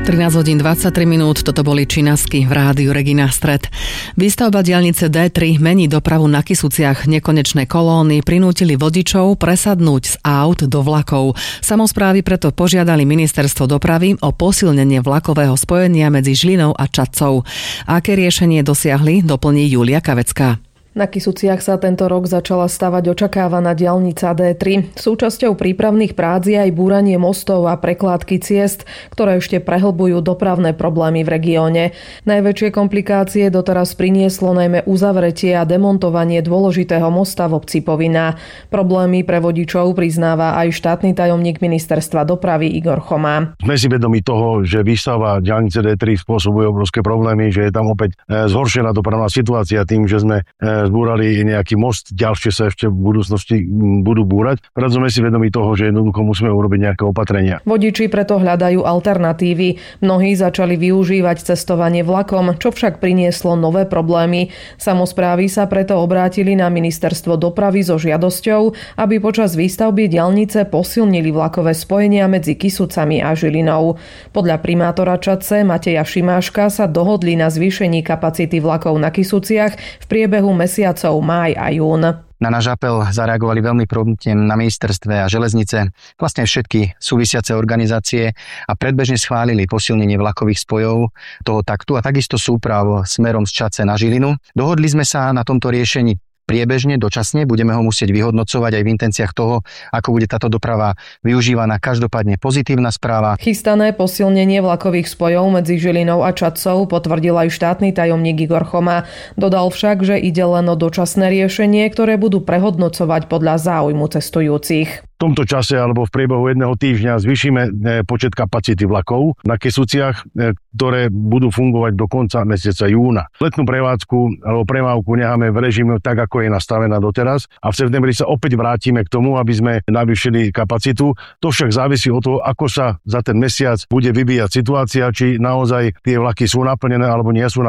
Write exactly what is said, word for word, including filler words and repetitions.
trinásť hodín dvadsaťtri minút, toto boli Činasky v rádiu Regina Stred. Výstavba diaľnice dé tri mení dopravu na Kysuciach. Nekonečné kolóny prinútili vodičov presadnúť z aut do vlakov. Samosprávy preto požiadali ministerstvo dopravy o posilnenie vlakového spojenia medzi Žilinou a Čadcov. Aké riešenie dosiahli, doplní Julia Kavecká. Na Kysuciach sa tento rok začala stavať očakávaná diaľnica dé tri. Súčasťou prípravných prác je aj búranie mostov a prekládky ciest, ktoré ešte prehlbujú dopravné problémy v regióne. Najväčšie komplikácie doteraz prinieslo najmä uzavretie a demontovanie dôležitého mosta v obci Povinná. Problémy pre vodičov priznáva aj štátny tajomník ministerstva dopravy Igor Chomá. Sme si vedomi toho, že výstava diaľnice dé tri spôsobuje obrovské problémy, že je tam opäť zhoršená dopravná situácia tým, že sme zbúrali nejaký most, ďalšie sa ešte v budúcnosti budú búrať. Preto sme si vedomi toho, že jednoducho musíme urobiť nejaké opatrenia. Vodiči preto hľadajú alternatívy. Mnohí začali využívať cestovanie vlakom, čo však prinieslo nové problémy. Samosprávy sa preto obrátili na ministerstvo dopravy so žiadosťou, aby počas výstavby diaľnice posilnili vlakové spojenia medzi Kysucami a Žilinou. Podľa primátora Čadce Mateja Šimáška sa dohodli na zvýšení kapacity vlakov na Kysuciach v priebehu mesiacov máj a jún. Na náš apel zareagovali veľmi promptne na ministerstve a železnice, vlastne všetky súvisiace organizácie a predbežne schválili posilnenie vlakových spojov toho taktu a takisto súprav smerom z Čadce na Žilinu. Dohodli sme sa na tomto riešení priebežne, dočasne, budeme ho musieť vyhodnocovať aj v intenciách toho, ako bude táto doprava využívaná. Každopádne pozitívna správa. Chystané posilnenie vlakových spojov medzi Žilinou a Čadcov potvrdil aj štátny tajomník Igor Chomá. Dodal však, že ide len o dočasné riešenie, ktoré budú prehodnocovať podľa záujmu cestujúcich. V tomto čase alebo v priebehu jedného týždňa zvýšime počet kapacity vlakov na Kysuciach, ktoré budú fungovať do konca mesiaca júna. Letnú prevádzku alebo premávku necháme v režime tak, ako je nastavená doteraz a v septembri sa opäť vrátime k tomu, aby sme navýšili kapacitu. To však závisí od toho, ako sa za ten mesiac bude vyvíjať situácia, či naozaj tie vlaky sú naplnené alebo nie sú naplnené.